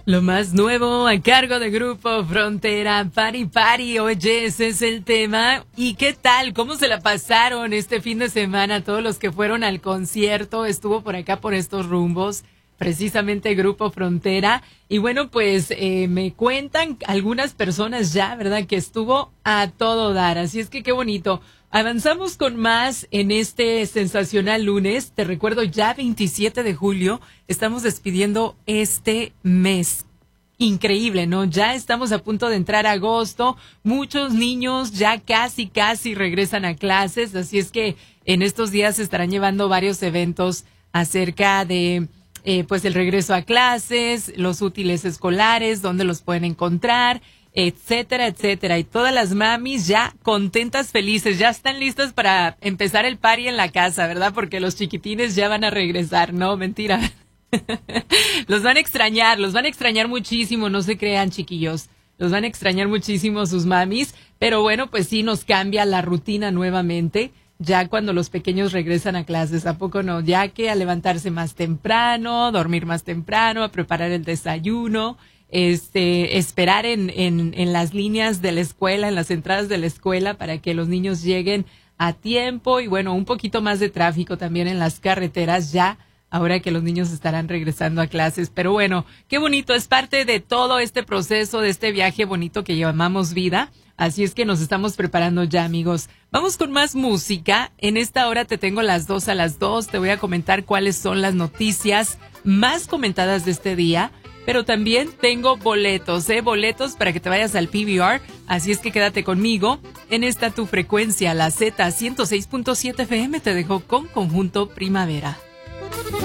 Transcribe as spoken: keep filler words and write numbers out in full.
Lo más nuevo a cargo de Grupo Frontera, Party Party, oye, ese es el tema. ¿Y qué tal? ¿Cómo se la pasaron este fin de semana? Todos los que fueron al concierto, estuvo por acá por estos rumbos, precisamente Grupo Frontera. Y bueno, pues eh, me cuentan algunas personas ya, ¿verdad? Que estuvo a todo dar, así es que qué bonito. Avanzamos con más en este sensacional lunes. Te recuerdo, ya veintisiete de julio, estamos despidiendo este mes. Increíble, ¿no? Ya estamos a punto de entrar a agosto. Muchos niños ya casi, casi regresan a clases. Así es que en estos días se estarán llevando varios eventos acerca de eh, pues el regreso a clases, los útiles escolares, dónde los pueden encontrar, etcétera, etcétera. Y todas las mamis ya contentas, felices, ya están listas para empezar el party en la casa, ¿verdad? Porque los chiquitines ya van a regresar. No, mentira. Los van a extrañar, los van a extrañar muchísimo, no se crean, chiquillos. Los van a extrañar muchísimo sus mamis, pero bueno, pues sí nos cambia la rutina nuevamente, ya cuando los pequeños regresan a clases, ¿a poco no? Ya que a levantarse más temprano, dormir más temprano, a preparar el desayuno, este, esperar en, en, en las líneas de la escuela, en las entradas de la escuela para que los niños lleguen a tiempo y bueno, un poquito más de tráfico también en las carreteras ya, ahora que los niños estarán regresando a clases. Pero bueno, qué bonito, es parte de todo este proceso, de este viaje bonito que llamamos vida. Así es que nos estamos preparando ya, amigos. Vamos con más música. En esta hora te tengo las dos a las dos. Te voy a comentar cuáles son las noticias más comentadas de este día. Pero también tengo boletos, ¿eh? Boletos para que te vayas al P V R. Así es que quédate conmigo. En esta tu frecuencia, la Z ciento seis punto siete F M, te dejo con Conjunto Primavera.